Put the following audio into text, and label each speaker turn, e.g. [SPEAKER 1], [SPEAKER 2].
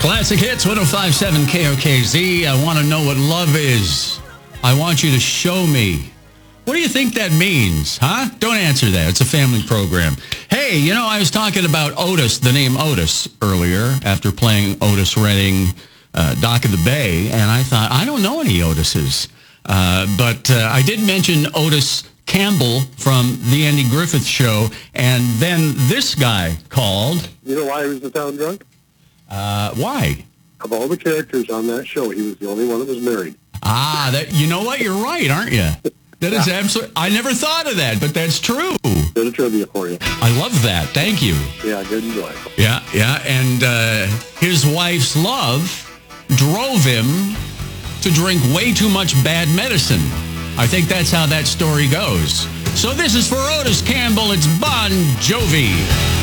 [SPEAKER 1] Classic Hits, 105.7 KOKZ. I want to know what love is. I want you to show me. What do you think that means, huh? Don't answer that. It's a family program. Hey, you know, I was talking about Otis, the name Otis, earlier after playing Otis Redding, Dock of the Bay, and I thought, I don't know any Otises. But I did mention Otis Campbell from The Andy Griffith Show, and then this guy called.
[SPEAKER 2] You know why he was the town drunk?
[SPEAKER 1] Why?
[SPEAKER 2] Of all the characters on that show, he was the only one that was married.
[SPEAKER 1] You know what? You're right, aren't you? That is absolutely. I never thought of that, but that's true.
[SPEAKER 2] Bit of trivia for you.
[SPEAKER 1] I love that. Thank you.
[SPEAKER 2] Yeah, good enjoy.
[SPEAKER 1] Yeah. And his wife's love drove him to drink way too much bad medicine. I think that's how that story goes. So this is for Otis Campbell. It's Bon Jovi.